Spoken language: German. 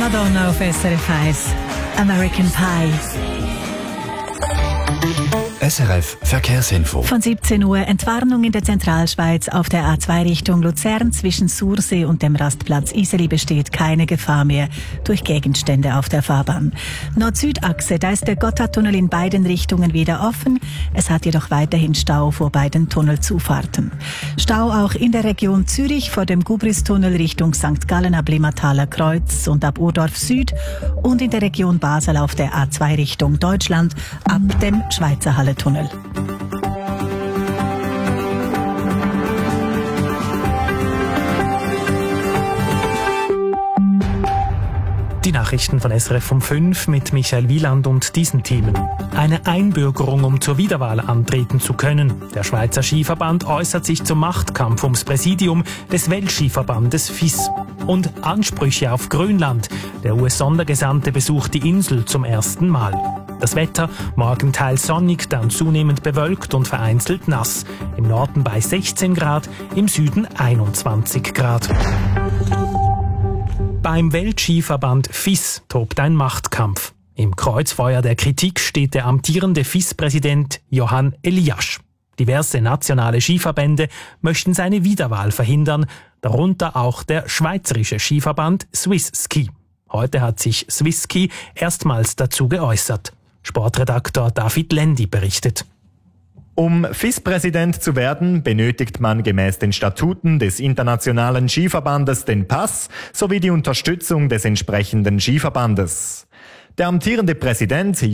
Madonna auf SRF 1. American Pie. SRF Verkehrsinfo. Von 17 Uhr Entwarnung in der Zentralschweiz. Auf der A2 Richtung Luzern zwischen Sursee und dem Rastplatz Iseli besteht keine Gefahr mehr durch Gegenstände auf der Fahrbahn. Nord-Süd-Achse, da ist der Gotthardtunnel in beiden Richtungen wieder offen. Es hat jedoch weiterhin Stau vor beiden Tunnelzufahrten. Stau auch in der Region Zürich vor dem Gubristunnel Richtung St. Gallen ab Limmathaler Kreuz und ab Urdorf Süd und in der Region Basel auf der A2 Richtung Deutschland ab dem Schweizer Halletunnel. Die Nachrichten von SRF um 5 mit Michael Wieland und diesen Themen. Eine Einbürgerung, um zur Wiederwahl antreten zu können. Der Schweizer Skiverband äußert sich zum Machtkampf ums Präsidium des Weltskiverbandes FIS. Und Ansprüche auf Grönland. Der US-Sondergesandte besucht die Insel zum ersten Mal. Das Wetter, morgen teils sonnig, dann zunehmend bewölkt und vereinzelt nass. Im Norden bei 16 Grad, im Süden 21 Grad. Beim Weltskiverband FIS tobt ein Machtkampf. Im Kreuzfeuer der Kritik steht der amtierende FIS-Präsident Johann Eliasch. Diverse nationale Skiverbände möchten seine Wiederwahl verhindern, darunter auch der schweizerische Skiverband Swiss Ski. Heute hat sich Swiss Ski erstmals dazu geäußert. Sportredaktor David Lendi berichtet. Um FIS-Präsident zu werden, benötigt man gemäß den Statuten des Internationalen Skiverbandes den Pass sowie die Unterstützung des entsprechenden Skiverbandes. Der amtierende Präsident